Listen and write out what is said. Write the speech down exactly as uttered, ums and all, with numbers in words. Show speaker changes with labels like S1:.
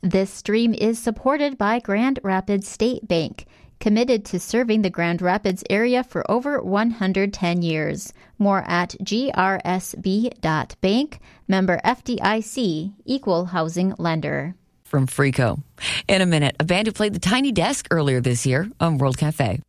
S1: This stream is supported by Grand Rapids State Bank, committed to serving the Grand Rapids area for over one hundred ten years. More at g r s b dot bank, member F D I C, equal housing lender.
S2: From Freco. In a minute, a band who played the Tiny Desk earlier this year on World Cafe.